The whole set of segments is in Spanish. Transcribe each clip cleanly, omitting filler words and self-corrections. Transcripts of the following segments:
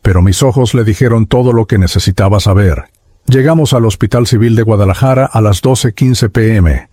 pero mis ojos le dijeron todo lo que necesitaba saber. Llegamos al Hospital Civil de Guadalajara a las 12:15 p.m.,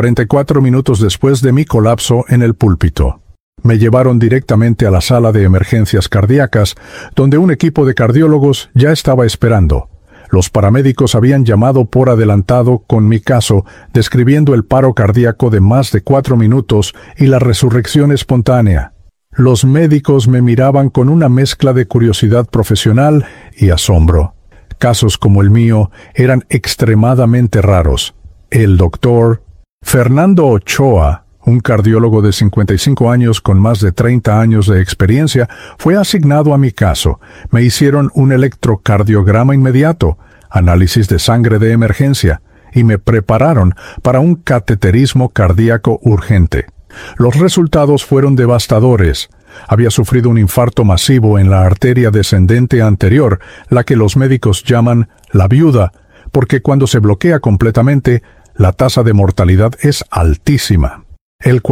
44 minutos después de mi colapso en el púlpito. Me llevaron directamente a la sala de emergencias cardíacas, donde un equipo de cardiólogos ya estaba esperando. Los paramédicos habían llamado por adelantado con mi caso, describiendo el paro cardíaco de más de 4 minutos y la resurrección espontánea. Los médicos me miraban con una mezcla de curiosidad profesional y asombro. Casos como el mío eran extremadamente raros. El doctor Fernando Ochoa, un cardiólogo de 55 años con más de 30 años de experiencia, fue asignado a mi caso. Me hicieron un electrocardiograma inmediato, análisis de sangre de emergencia, y me prepararon para un cateterismo cardíaco urgente. Los resultados fueron devastadores. Había sufrido un infarto masivo en la arteria descendente anterior, la que los médicos llaman la viuda, porque cuando se bloquea completamente, la tasa de mortalidad es altísima. El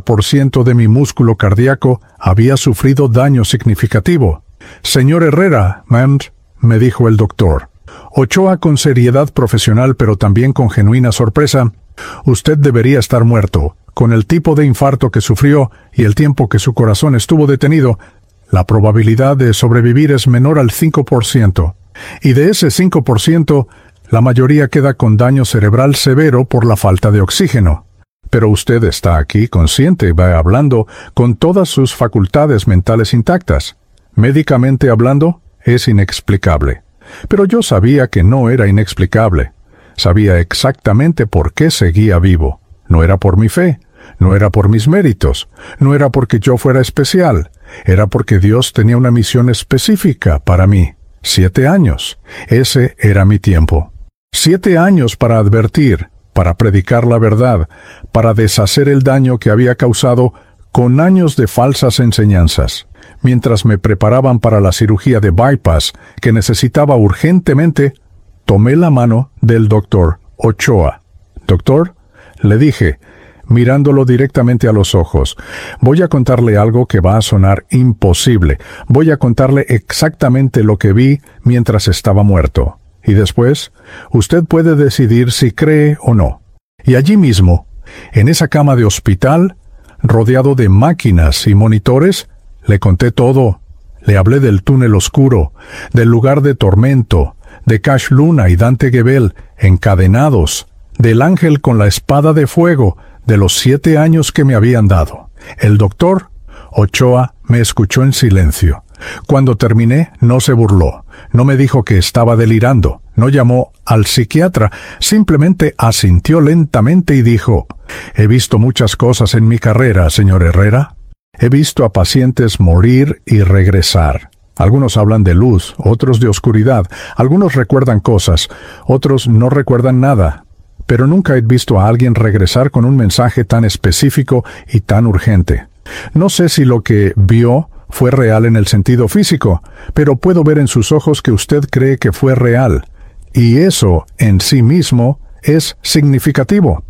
40% de mi músculo cardíaco había sufrido daño significativo. «Señor Herrera, me dijo el doctor. Ochoa con seriedad profesional pero también con genuina sorpresa. Usted debería estar muerto. Con el tipo de infarto que sufrió y el tiempo que su corazón estuvo detenido, la probabilidad de sobrevivir es menor al 5%. Y de ese 5%, la mayoría queda con daño cerebral severo por la falta de oxígeno. Pero usted está aquí consciente y va hablando con todas sus facultades mentales intactas. Médicamente hablando, es inexplicable. Pero yo sabía que no era inexplicable. Sabía exactamente por qué seguía vivo. No era por mi fe, no era por mis méritos, no era porque yo fuera especial. Era porque Dios tenía una misión específica para mí. 7 años. Ese era mi tiempo. 7 años para advertir, para predicar la verdad, para deshacer el daño que había causado con años de falsas enseñanzas. Mientras me preparaban para la cirugía de bypass que necesitaba urgentemente, tomé la mano del doctor Ochoa. «Doctor», le dije, mirándolo directamente a los ojos, «voy a contarle algo que va a sonar imposible. Voy a contarle exactamente lo que vi mientras estaba muerto. Y después, usted puede decidir si cree o no». Y allí mismo, en esa cama de hospital, rodeado de máquinas y monitores, le conté todo. Le hablé del túnel oscuro, del lugar de tormento, de Cash Luna y Dante Gebel encadenados, del ángel con la espada de fuego, de los 7 años que me habían dado. El doctor Ochoa me escuchó en silencio. Cuando terminé, no se burló, no me dijo que estaba delirando, no llamó al psiquiatra, simplemente asintió lentamente y dijo: «He visto muchas cosas en mi carrera, señor Herrera. He visto a pacientes morir y regresar. Algunos hablan de luz, otros de oscuridad, algunos recuerdan cosas, otros no recuerdan nada. Pero nunca he visto a alguien regresar con un mensaje tan específico y tan urgente. No sé si lo que vio fue real en el sentido físico, pero puedo ver en sus ojos que usted cree que fue real. Y eso, en sí mismo, es significativo».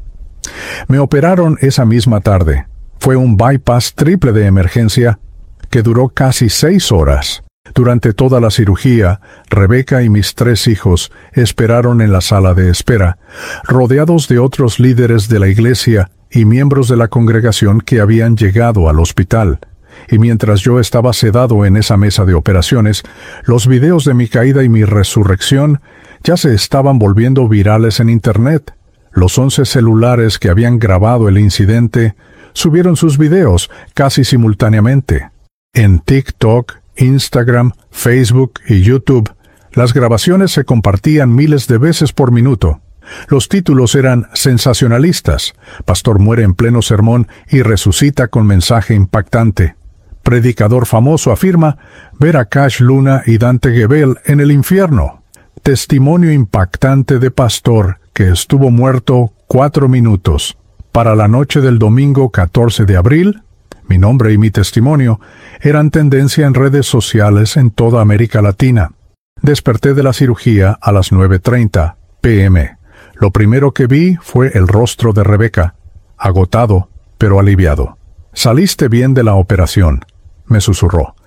Me operaron esa misma tarde. Fue un bypass triple de emergencia que duró casi 6 horas. Durante toda la cirugía, Rebeca y mis 3 hijos esperaron en la sala de espera, rodeados de otros líderes de la iglesia y miembros de la congregación que habían llegado al hospital. Y mientras yo estaba sedado en esa mesa de operaciones, los videos de mi caída y mi resurrección ya se estaban volviendo virales en Internet. Los 11 celulares que habían grabado el incidente subieron sus videos casi simultáneamente. En TikTok, Instagram, Facebook y YouTube, las grabaciones se compartían miles de veces por minuto. Los títulos eran sensacionalistas: «Pastor muere en pleno sermón y resucita con mensaje impactante». Predicador famoso afirma ver a Cash Luna y Dante Gebel en el infierno. Testimonio impactante de pastor que estuvo muerto 4 minutos. Para la noche del domingo 14 de abril, mi nombre y mi testimonio eran tendencia en redes sociales en toda América Latina. Desperté de la cirugía a las 9:30 p.m. Lo primero que vi fue el rostro de Rebeca, agotado, pero aliviado. «Saliste bien de la operación», me susurró.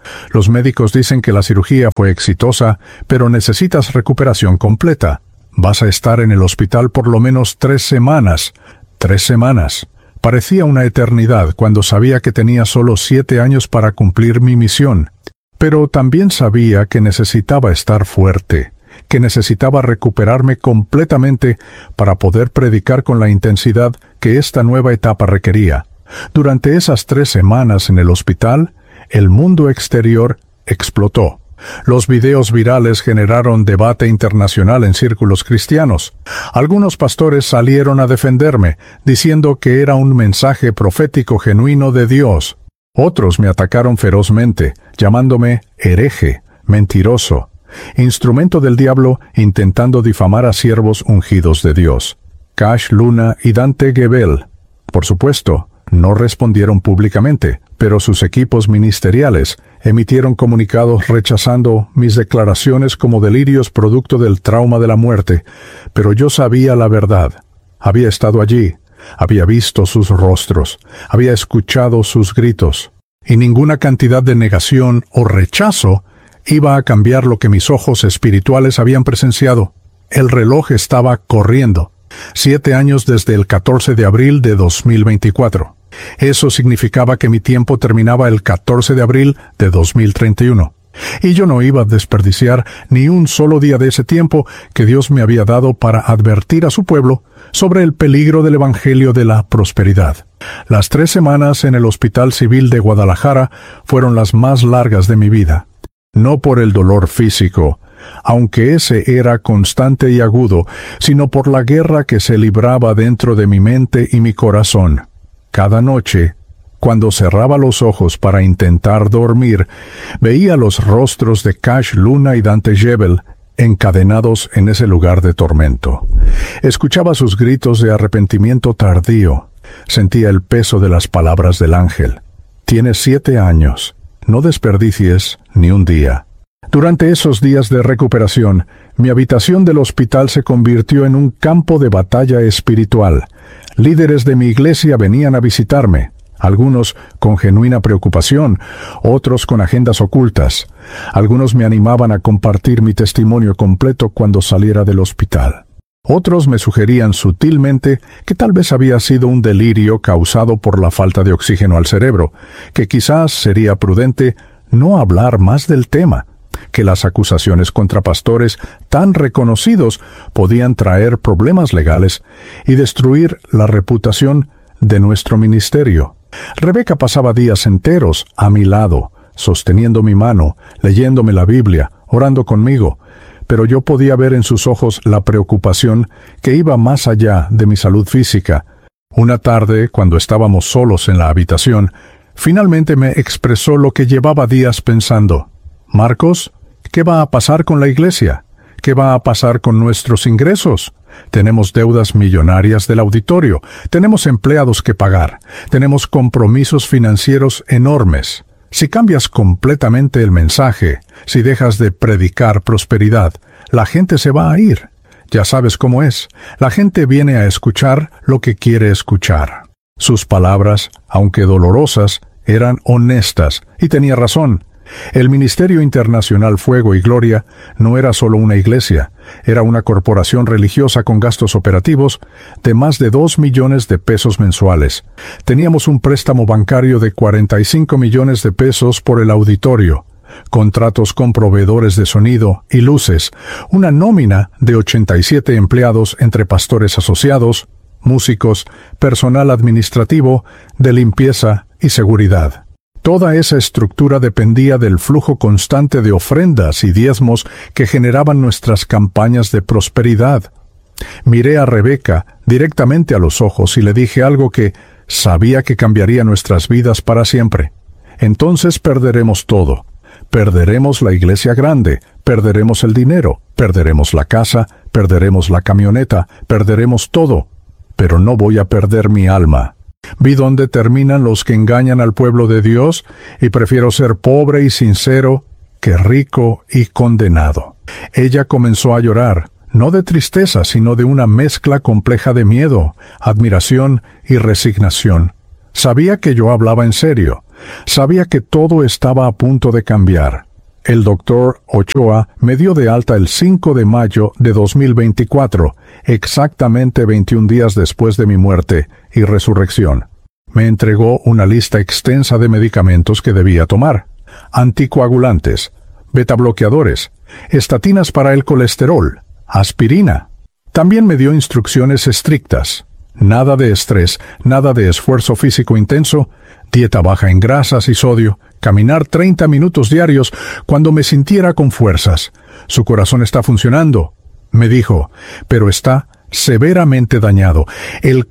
Los médicos dicen que la cirugía fue exitosa, pero necesitas recuperación completa. Vas a estar en el hospital por lo menos 3 semanas. 3 semanas. Parecía una eternidad cuando sabía que tenía solo 7 años para cumplir mi misión. Pero también sabía que necesitaba estar fuerte, que necesitaba recuperarme completamente para poder predicar con la intensidad que esta nueva etapa requería. Durante esas 3 semanas en el hospital, el mundo exterior explotó. Los videos virales generaron debate internacional en círculos cristianos. Algunos pastores salieron a defenderme, diciendo que era un mensaje profético genuino de Dios. Otros me atacaron ferozmente, llamándome hereje, mentiroso, instrumento del diablo intentando difamar a siervos ungidos de Dios. Cash Luna y Dante Gebel, por supuesto, no respondieron públicamente, pero sus equipos ministeriales emitieron comunicados rechazando mis declaraciones como delirios producto del trauma de la muerte, pero yo sabía la verdad. Había estado allí, había visto sus rostros, había escuchado sus gritos, y ninguna cantidad de negación o rechazo iba a cambiar lo que mis ojos espirituales habían presenciado. El reloj estaba corriendo. 7 años desde el 14 de abril de 2024. Eso significaba que mi tiempo terminaba el 14 de abril de 2031. Y yo no iba a desperdiciar ni un solo día de ese tiempo que Dios me había dado para advertir a su pueblo sobre el peligro del Evangelio de la prosperidad. Las 3 semanas en el Hospital Civil de Guadalajara fueron las más largas de mi vida. No por el dolor físico, aunque ese era constante y agudo, sino por la guerra que se libraba dentro de mi mente y mi corazón. Cada noche, cuando cerraba los ojos para intentar dormir, veía los rostros de Cash Luna y Dante Gebel encadenados en ese lugar de tormento. Escuchaba sus gritos de arrepentimiento tardío. Sentía el peso de las palabras del ángel. Tienes 7 años. No desperdicies ni un día. Durante esos días de recuperación, mi habitación del hospital se convirtió en un campo de batalla espiritual. Líderes de mi iglesia venían a visitarme, algunos con genuina preocupación, otros con agendas ocultas. Algunos me animaban a compartir mi testimonio completo cuando saliera del hospital. Otros me sugerían sutilmente que tal vez había sido un delirio causado por la falta de oxígeno al cerebro, que quizás sería prudente no hablar más del tema, que las acusaciones contra pastores tan reconocidos podían traer problemas legales y destruir la reputación de nuestro ministerio. Rebeca pasaba días enteros a mi lado, sosteniendo mi mano, leyéndome la Biblia, orando conmigo, pero yo podía ver en sus ojos la preocupación que iba más allá de mi salud física. Una tarde, cuando estábamos solos en la habitación, finalmente me expresó lo que llevaba días pensando. Marcos, ¿qué va a pasar con la iglesia? ¿Qué va a pasar con nuestros ingresos? Tenemos deudas millonarias del auditorio, tenemos empleados que pagar, tenemos compromisos financieros enormes. Si cambias completamente el mensaje, si dejas de predicar prosperidad, la gente se va a ir. Ya sabes cómo es. La gente viene a escuchar lo que quiere escuchar. Sus palabras, aunque dolorosas, eran honestas, y tenía razón. El Ministerio Internacional Fuego y Gloria no era solo una iglesia, era una corporación religiosa con gastos operativos de más de 2 millones de pesos mensuales. Teníamos un préstamo bancario de 45 millones de pesos por el auditorio, contratos con proveedores de sonido y luces, una nómina de 87 empleados entre pastores asociados, músicos, personal administrativo, de limpieza y seguridad. Toda esa estructura dependía del flujo constante de ofrendas y diezmos que generaban nuestras campañas de prosperidad. Miré a Rebeca directamente a los ojos y le dije algo que sabía que cambiaría nuestras vidas para siempre. Entonces perderemos todo. Perderemos la iglesia grande, perderemos el dinero, perderemos la casa, perderemos la camioneta, perderemos todo. Pero no voy a perder mi alma. Vi dónde terminan los que engañan al pueblo de Dios, y prefiero ser pobre y sincero que rico y condenado. Ella comenzó a llorar, no de tristeza, sino de una mezcla compleja de miedo, admiración y resignación. Sabía que yo hablaba en serio, Sabía que todo estaba a punto de cambiar. El doctor Ochoa me dio de alta el 5 de mayo de 2024, exactamente 21 días después de mi muerte y resurrección. Me entregó una lista extensa de medicamentos que debía tomar: anticoagulantes, betabloqueadores, estatinas para el colesterol, aspirina. También me dio instrucciones estrictas: nada de estrés, nada de esfuerzo físico intenso, dieta baja en grasas y sodio, caminar 30 minutos diarios cuando me sintiera con fuerzas. Su corazón está funcionando, me dijo, pero está severamente dañado. El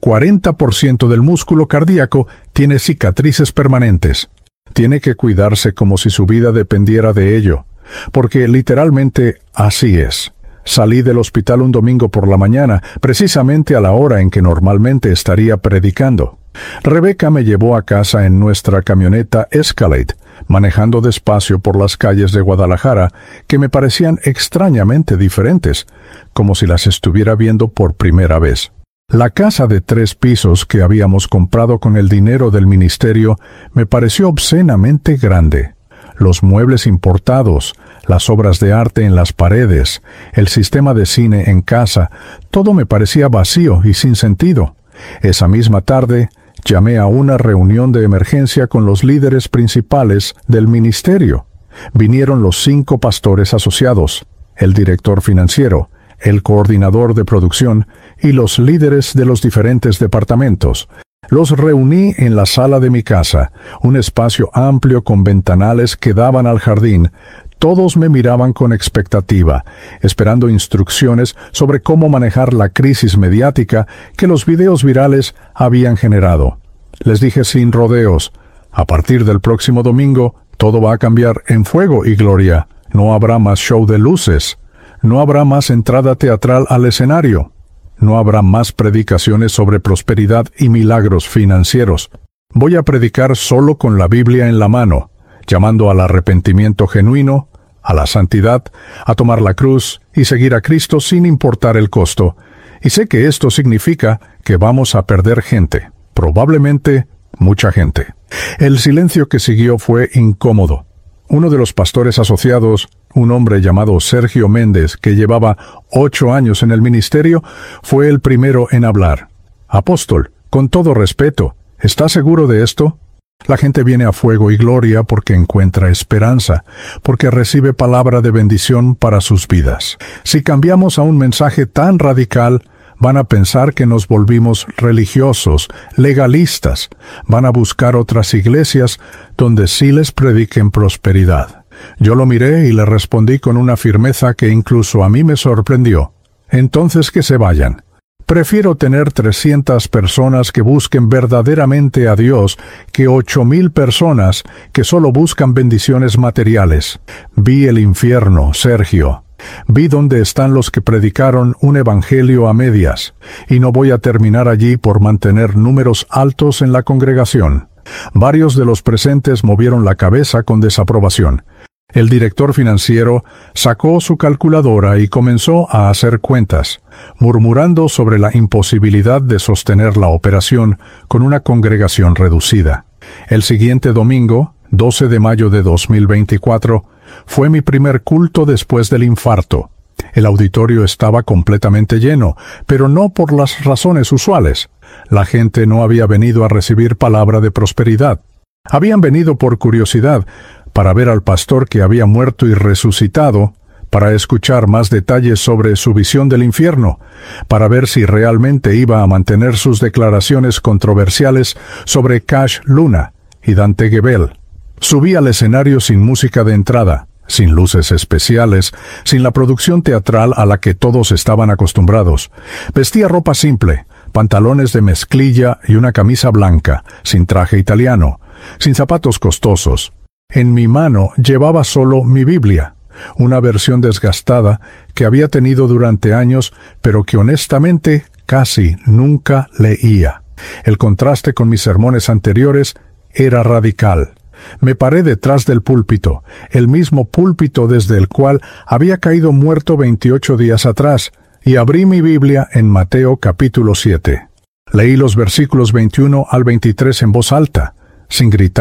40% del músculo cardíaco tiene cicatrices permanentes. Tiene que cuidarse como si su vida dependiera de ello, porque literalmente así es. Salí del hospital un domingo por la mañana, precisamente a la hora en que normalmente estaría predicando. Rebeca me llevó a casa en nuestra camioneta Escalade, manejando despacio por las calles de Guadalajara, que me parecían extrañamente diferentes, como si las estuviera viendo por primera vez. La casa de 3 pisos que habíamos comprado con el dinero del ministerio me pareció obscenamente grande. Los muebles importados, las obras de arte en las paredes, el sistema de cine en casa, todo me parecía vacío y sin sentido. Esa misma tarde, llamé a una reunión de emergencia con los líderes principales del ministerio. Vinieron los 5 pastores asociados, el director financiero, el coordinador de producción y los líderes de los diferentes departamentos. Los reuní en la sala de mi casa, un espacio amplio con ventanales que daban al jardín. Todos me miraban con expectativa, esperando instrucciones sobre cómo manejar la crisis mediática que los videos virales habían generado. Les dije sin rodeos: a partir del próximo domingo, todo va a cambiar en fuego y gloria. No habrá más show de luces. No habrá más entrada teatral al escenario. No habrá más predicaciones sobre prosperidad y milagros financieros. Voy a predicar solo con la Biblia en la mano, llamando al arrepentimiento genuino, a la santidad, a tomar la cruz y seguir a Cristo sin importar el costo. Y sé que esto significa que vamos a perder gente, probablemente mucha gente. El silencio que siguió fue incómodo. Uno de los pastores asociados, un hombre llamado Sergio Méndez, que llevaba 8 años en el ministerio, fue el primero en hablar. Apóstol, con todo respeto, ¿está seguro de esto? La gente viene a fuego y gloria porque encuentra esperanza, porque recibe palabra de bendición para sus vidas. Si cambiamos a un mensaje tan radical, van a pensar que nos volvimos religiosos, legalistas. Van a buscar otras iglesias donde sí les prediquen prosperidad. Yo lo miré y le respondí con una firmeza que incluso a mí me sorprendió. Entonces que se vayan. Prefiero tener 300 personas que busquen verdaderamente a Dios que 8,000 personas que solo buscan bendiciones materiales. Vi el infierno, Sergio. Vi dónde están los que predicaron un evangelio a medias, y no voy a terminar allí por mantener números altos en la congregación. Varios de los presentes movieron la cabeza con desaprobación. El director financiero sacó su calculadora y comenzó a hacer cuentas, murmurando sobre la imposibilidad de sostener la operación con una congregación reducida. El siguiente domingo, 12 de mayo de 2024, fue mi primer culto después del infarto. El auditorio estaba completamente lleno, pero no por las razones usuales. La gente no había venido a recibir palabra de prosperidad. Habían venido por curiosidad, para ver al pastor que había muerto y resucitado, para escuchar más detalles sobre su visión del infierno, para ver si realmente iba a mantener sus declaraciones controversiales sobre Cash Luna y Dante Gebel. Subí al escenario sin música de entrada, sin luces especiales, sin la producción teatral a la que todos estaban acostumbrados. Vestía ropa simple, pantalones de mezclilla y una camisa blanca, sin traje italiano, sin zapatos costosos. En mi mano llevaba solo mi Biblia, una versión desgastada que había tenido durante años, pero que honestamente casi nunca leía. El contraste con mis sermones anteriores era radical. Me paré detrás del púlpito, el mismo púlpito desde el cual había caído muerto 28 días atrás, y abrí mi Biblia en Mateo capítulo 7. Leí los versículos 21 al 23 en voz alta, sin gritar,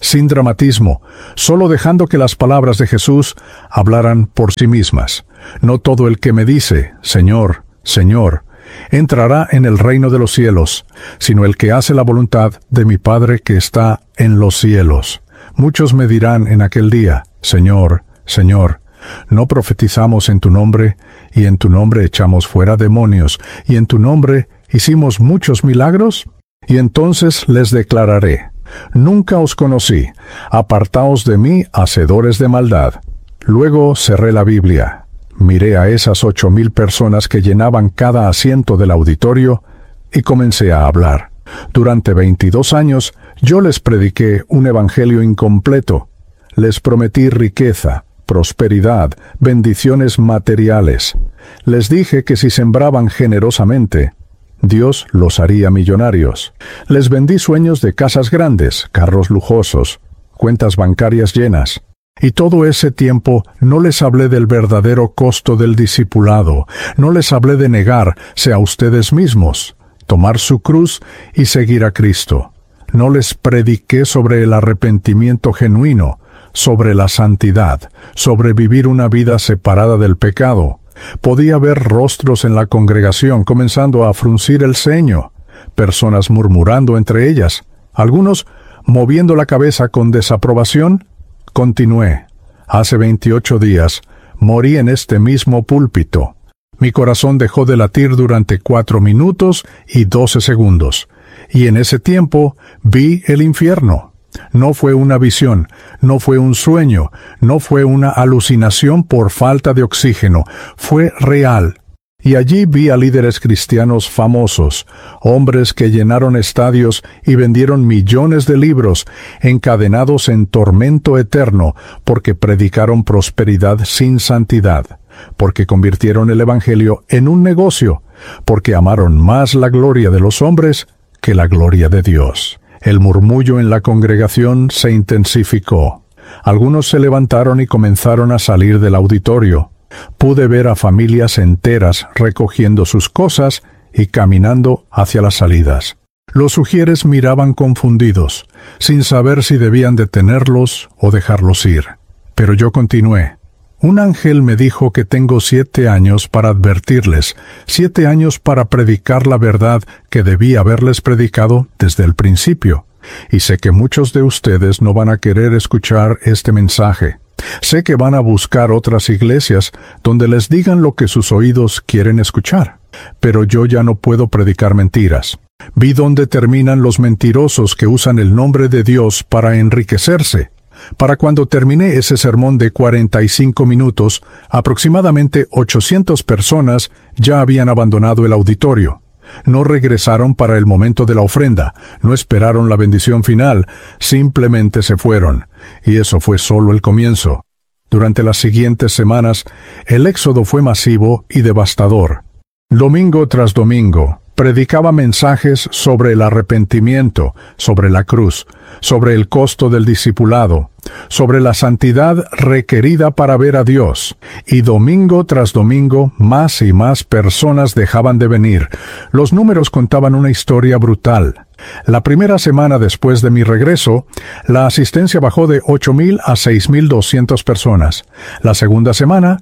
sin dramatismo, solo dejando que las palabras de Jesús hablaran por sí mismas. No todo el que me dice, Señor, Señor, entrará en el reino de los cielos, sino el que hace la voluntad de mi Padre que está en los cielos. Muchos me dirán en aquel día, Señor, Señor, ¿no profetizamos en tu nombre, y en tu nombre echamos fuera demonios, y en tu nombre hicimos muchos milagros? Y entonces les declararé, nunca os conocí, apartaos de mí, hacedores de maldad. Luego cerré la Biblia. Miré a esas 8,000 personas que llenaban cada asiento del auditorio y comencé a hablar. Durante 22 años yo les prediqué un evangelio incompleto. Les prometí riqueza, prosperidad, bendiciones materiales. Les dije que si sembraban generosamente, Dios los haría millonarios. Les vendí sueños de casas grandes, carros lujosos, cuentas bancarias llenas. Y todo ese tiempo no les hablé del verdadero costo del discipulado, no les hablé de negarse a ustedes mismos, tomar su cruz y seguir a Cristo. No les prediqué sobre el arrepentimiento genuino, sobre la santidad, sobre vivir una vida separada del pecado. Podía ver rostros en la congregación comenzando a fruncir el ceño, personas murmurando entre ellas, algunos moviendo la cabeza con desaprobación. Continué. Hace 28 días morí en este mismo púlpito. Mi corazón dejó de latir durante 4 minutos y 12 segundos. Y en ese tiempo vi el infierno. No fue una visión, no fue un sueño, no fue una alucinación por falta de oxígeno, fue real. Y allí vi a líderes cristianos famosos, hombres que llenaron estadios y vendieron millones de libros, encadenados en tormento eterno, porque predicaron prosperidad sin santidad, porque convirtieron el Evangelio en un negocio, porque amaron más la gloria de los hombres que la gloria de Dios. El murmullo en la congregación se intensificó. Algunos se levantaron y comenzaron a salir del auditorio. Pude ver a familias enteras recogiendo sus cosas y caminando hacia las salidas. Los sugieres miraban confundidos, sin saber si debían detenerlos o dejarlos ir. Pero yo continué. Un ángel me dijo que tengo 7 años para advertirles, 7 años para predicar la verdad que debí haberles predicado desde el principio. Y sé que muchos de ustedes no van a querer escuchar este mensaje. Sé que van a buscar otras iglesias donde les digan lo que sus oídos quieren escuchar. Pero yo ya no puedo predicar mentiras. Vi dónde terminan los mentirosos que usan el nombre de Dios para enriquecerse. Para cuando terminé ese sermón de 45 minutos, aproximadamente 800 personas ya habían abandonado el auditorio. No regresaron para el momento de la ofrenda, no esperaron la bendición final, simplemente se fueron. Y eso fue solo el comienzo. Durante las siguientes semanas, el éxodo fue masivo y devastador. Domingo tras domingo, predicaba mensajes sobre el arrepentimiento, sobre la cruz, sobre el costo del discipulado, sobre la santidad requerida para ver a Dios. Y domingo tras domingo, más y más personas dejaban de venir. Los números contaban una historia brutal. La primera semana después de mi regreso, la asistencia bajó de 8,000 a 6,200 personas. La segunda semana,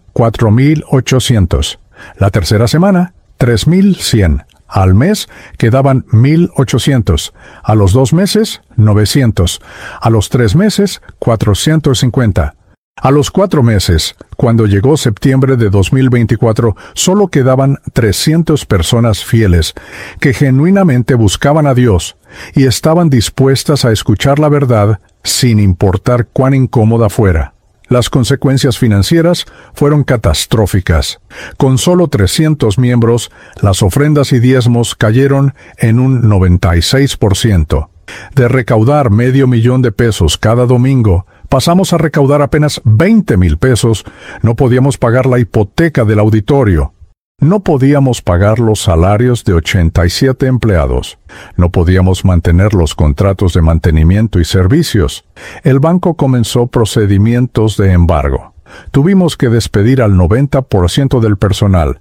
4,800. La tercera semana, 3,100. Al mes quedaban 1,800. A los 2 meses, 900. A los 3 meses, 450. A los 4 meses, cuando llegó septiembre de 2024, solo quedaban 300 personas fieles, que genuinamente buscaban a Dios y estaban dispuestas a escuchar la verdad sin importar cuán incómoda fuera. Las consecuencias financieras fueron catastróficas. Con solo 300 miembros, las ofrendas y diezmos cayeron en un 96%. De recaudar $500,000 cada domingo, pasamos a recaudar apenas 20,000 pesos. No podíamos pagar la hipoteca del auditorio. No podíamos pagar los salarios de 87 empleados. No podíamos mantener los contratos de mantenimiento y servicios. El banco comenzó procedimientos de embargo. Tuvimos que despedir al 90% del personal.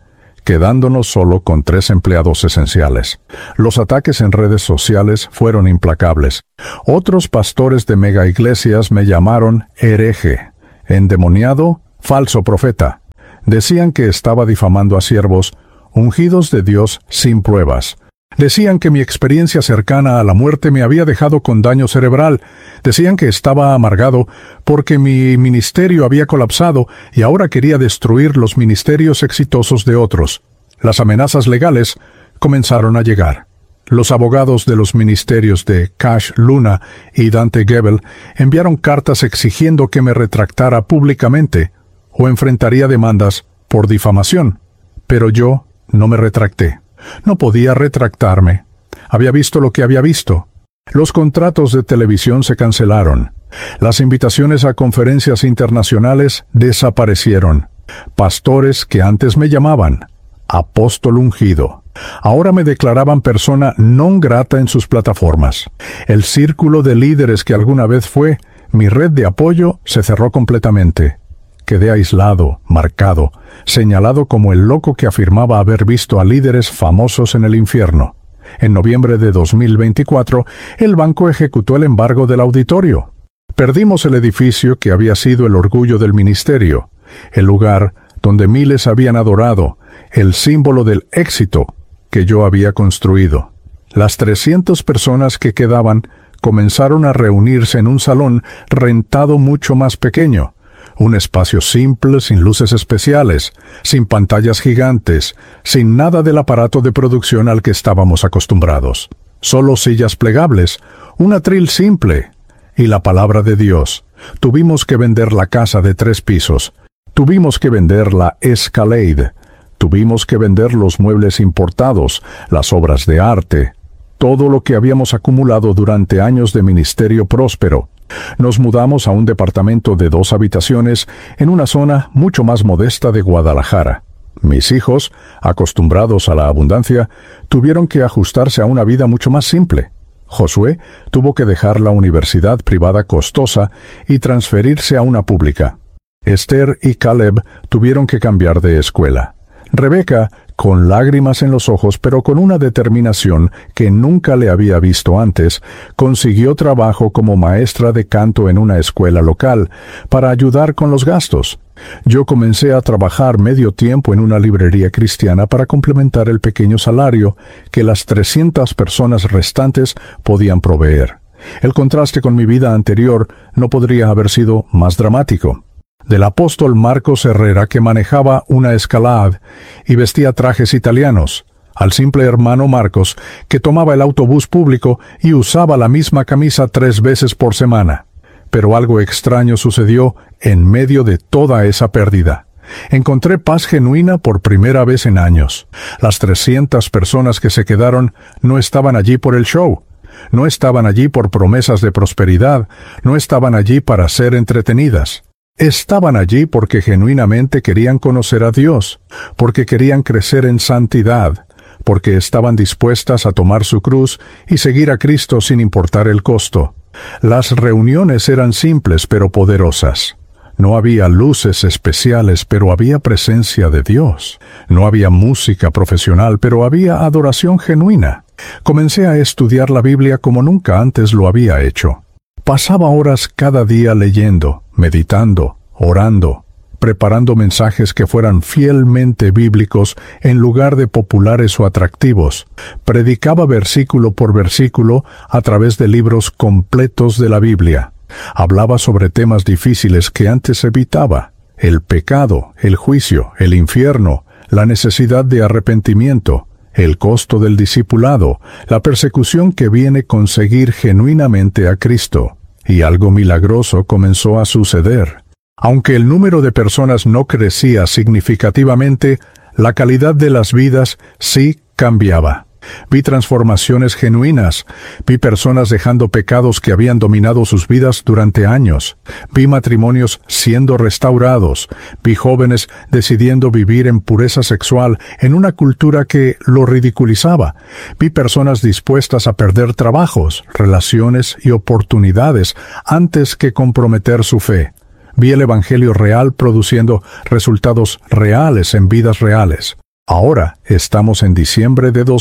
quedándonos solo con 3 empleados esenciales. Los ataques en redes sociales fueron implacables. Otros pastores de mega iglesias me llamaron hereje, endemoniado, falso profeta. Decían que estaba difamando a siervos ungidos de Dios sin pruebas. Decían que mi experiencia cercana a la muerte me había dejado con daño cerebral. Decían que estaba amargado porque mi ministerio había colapsado y ahora quería destruir los ministerios exitosos de otros. Las amenazas legales comenzaron a llegar. Los abogados de los ministerios de Cash Luna y Dante Gebel enviaron cartas exigiendo que me retractara públicamente o enfrentaría demandas por difamación. Pero yo no me retracté. No podía retractarme. Había visto lo que había visto. Los contratos de televisión se cancelaron. Las invitaciones a conferencias internacionales desaparecieron. Pastores que antes me llamaban apóstol ungido, ahora me declaraban persona non grata en sus plataformas. El círculo de líderes que alguna vez fue mi red de apoyo se cerró completamente. Quedé aislado, marcado, señalado como el loco que afirmaba haber visto a líderes famosos en el infierno. En noviembre de 2024, el banco ejecutó el embargo del auditorio. Perdimos el edificio que había sido el orgullo del ministerio, el lugar donde miles habían adorado, el símbolo del éxito que yo había construido. Las 300 personas que quedaban comenzaron a reunirse en un salón rentado mucho más pequeño. Un espacio simple, sin luces especiales, sin pantallas gigantes, sin nada del aparato de producción al que estábamos acostumbrados. Solo sillas plegables, un atril simple y la palabra de Dios. Tuvimos que vender la casa de 3 pisos. Tuvimos que vender la Escalade. Tuvimos que vender los muebles importados, las obras de arte, todo lo que habíamos acumulado durante años de ministerio próspero. Nos mudamos a un departamento de 2 habitaciones en una zona mucho más modesta de Guadalajara. Mis hijos, acostumbrados a la abundancia, tuvieron que ajustarse a una vida mucho más simple. Josué tuvo que dejar la universidad privada costosa y transferirse a una pública. Esther y Caleb tuvieron que cambiar de escuela. Rebeca, con lágrimas en los ojos, pero con una determinación que nunca le había visto antes, consiguió trabajo como maestra de canto en una escuela local, para ayudar con los gastos. Yo comencé a trabajar medio tiempo en una librería cristiana para complementar el pequeño salario que las 300 personas restantes podían proveer. El contraste con mi vida anterior no podría haber sido más dramático. Del apóstol Marcos Herrera, que manejaba una Escalade y vestía trajes italianos, al simple hermano Marcos, que tomaba el autobús público y usaba la misma camisa 3 veces por semana. Pero algo extraño sucedió en medio de toda esa pérdida. Encontré paz genuina por primera vez en años. Las 300 personas que se quedaron no estaban allí por el show. No estaban allí por promesas de prosperidad. No estaban allí para ser entretenidas. Estaban allí porque genuinamente querían conocer a Dios, porque querían crecer en santidad, porque estaban dispuestas a tomar su cruz y seguir a Cristo sin importar el costo. Las reuniones eran simples pero poderosas. No había luces especiales, pero había presencia de Dios. No había música profesional, pero había adoración genuina. Comencé a estudiar la Biblia como nunca antes lo había hecho. Pasaba horas cada día leyendo, meditando, orando, preparando mensajes que fueran fielmente bíblicos en lugar de populares o atractivos. Predicaba versículo por versículo a través de libros completos de la Biblia. Hablaba sobre temas difíciles que antes evitaba: el pecado, el juicio, el infierno, la necesidad de arrepentimiento, el costo del discipulado, la persecución que viene con seguir genuinamente a Cristo. Y algo milagroso comenzó a suceder. Aunque el número de personas no crecía significativamente, la calidad de las vidas sí cambiaba. Vi transformaciones genuinas. Vi personas dejando pecados que habían dominado sus vidas durante años. Vi matrimonios siendo restaurados. Vi jóvenes decidiendo vivir en pureza sexual en una cultura que lo ridiculizaba. Vi personas dispuestas a perder trabajos, relaciones y oportunidades antes que comprometer su fe. Vi el Evangelio real produciendo resultados reales en vidas reales. Ahora estamos en diciembre de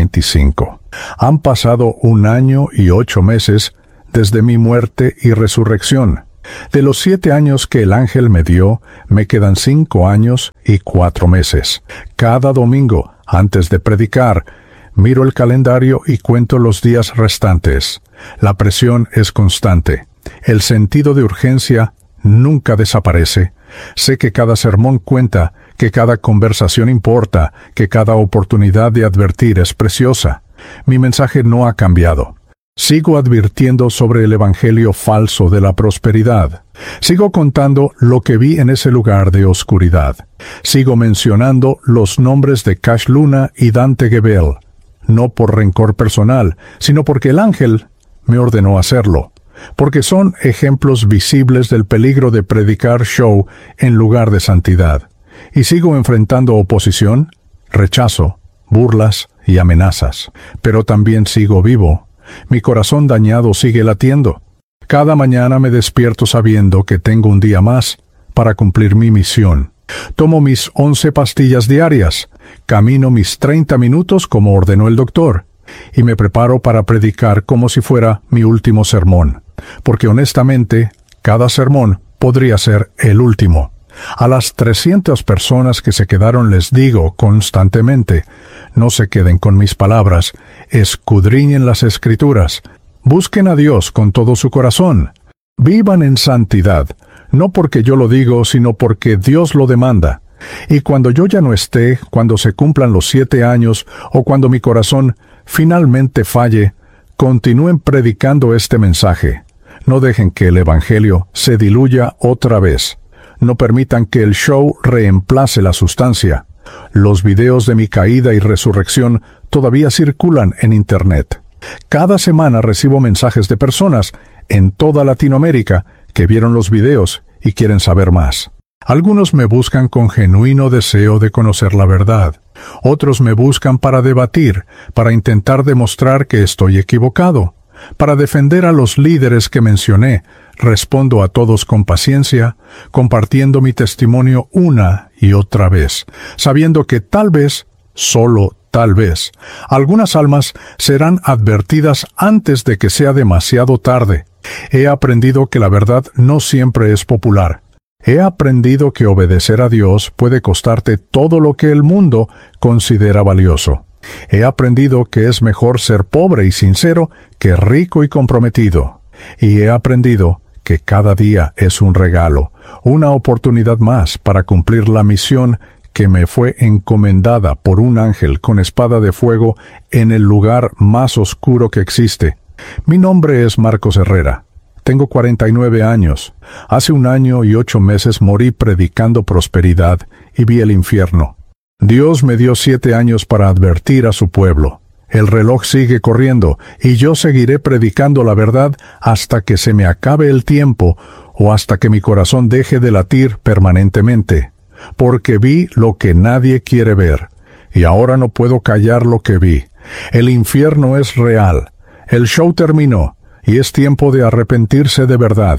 2025. Han pasado 1 año y 8 meses desde mi muerte y resurrección. De los 7 años que el ángel me dio, me quedan 5 años y 4 meses. Cada domingo, antes de predicar, miro el calendario y cuento los días restantes. La presión es constante. El sentido de urgencia nunca desaparece. Sé que cada sermón cuenta, que cada conversación importa, que cada oportunidad de advertir es preciosa. Mi mensaje no ha cambiado. Sigo advirtiendo sobre el evangelio falso de la prosperidad. Sigo contando lo que vi en ese lugar de oscuridad. Sigo mencionando los nombres de Cash Luna y Dante Gebel, no por rencor personal, sino porque el ángel me ordenó hacerlo, porque son ejemplos visibles del peligro de predicar show en lugar de santidad. Y sigo enfrentando oposición, rechazo, burlas y amenazas. Pero también sigo vivo. Mi corazón dañado sigue latiendo. Cada mañana me despierto sabiendo que tengo un día más para cumplir mi misión. Tomo mis 11 pastillas diarias, camino mis 30 minutos como ordenó el doctor, y me preparo para predicar como si fuera mi último sermón, porque honestamente, cada sermón podría ser el último. A las 300 personas que se quedaron les digo constantemente, no se queden con mis palabras, escudriñen las Escrituras, busquen a Dios con todo su corazón, vivan en santidad, no porque yo lo digo, sino porque Dios lo demanda. Y cuando yo ya no esté, cuando se cumplan los 7 años, o cuando mi corazón finalmente falle, continúen predicando este mensaje. No dejen que el Evangelio se diluya otra vez. No permitan que el show reemplace la sustancia. Los videos de mi caída y resurrección todavía circulan en Internet. Cada semana recibo mensajes de personas en toda Latinoamérica que vieron los videos y quieren saber más. Algunos me buscan con genuino deseo de conocer la verdad. Otros me buscan para debatir, para intentar demostrar que estoy equivocado. Para defender a los líderes que mencioné, respondo a todos con paciencia, compartiendo mi testimonio una y otra vez, sabiendo que tal vez, solo tal vez, algunas almas serán advertidas antes de que sea demasiado tarde. He aprendido que la verdad no siempre es popular. He aprendido que obedecer a Dios puede costarte todo lo que el mundo considera valioso. He aprendido que es mejor ser pobre y sincero que rico y comprometido. Y he aprendido que cada día es un regalo, una oportunidad más para cumplir la misión que me fue encomendada por un ángel con espada de fuego en el lugar más oscuro que existe. Mi nombre es Marcos Herrera. Tengo 49 años. Hace 1 año y 8 meses morí predicando prosperidad y vi el infierno. Dios me dio 7 años para advertir a su pueblo. El reloj sigue corriendo y yo seguiré predicando la verdad hasta que se me acabe el tiempo o hasta que mi corazón deje de latir permanentemente. Porque vi lo que nadie quiere ver y ahora no puedo callar lo que vi. El infierno es real. El show terminó y es tiempo de arrepentirse de verdad.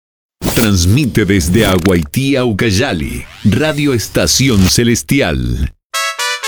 Transmite desde Aguaití a Ucayali, Radio Estación Celestial.